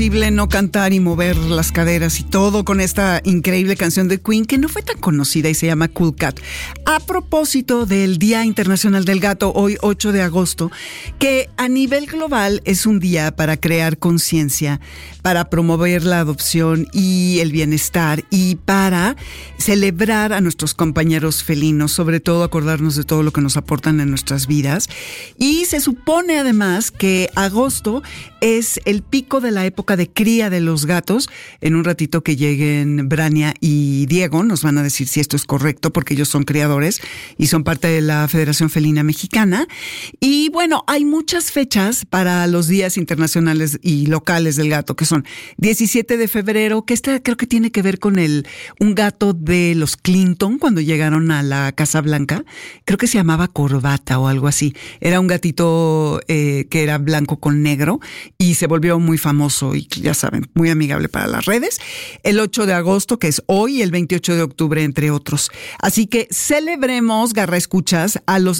Imposible no cantar y mover las caderas y todo con esta increíble canción de Queen que no fue tan conocida y se llama Cool Cat. A propósito del Día Internacional del Gato, hoy 8 de agosto, que a nivel global es un día para crear conciencia, para promover la adopción y el bienestar y para celebrar a nuestros compañeros felinos, sobre todo acordarnos de todo lo que nos aportan en nuestras vidas. Y se supone además que agosto es el pico de la época de cría de los gatos. En un ratito que lleguen Brania y Diego nos van a decir si esto es correcto, porque ellos son criadores y son parte de la Federación Felina Mexicana. Y bueno, hay muchas fechas para los días internacionales y locales del gato, que son 17 de febrero, que creo que tiene que ver con un gato de los Clinton cuando llegaron a la Casa Blanca. Creo que se llamaba Corbata o algo así. Era un gatito que era blanco con negro y se volvió muy famoso y ya saben, muy amigable para las redes. El 8 de agosto, que es hoy, el 28 de octubre, entre otros. Así que celebremos, garra escuchas, a los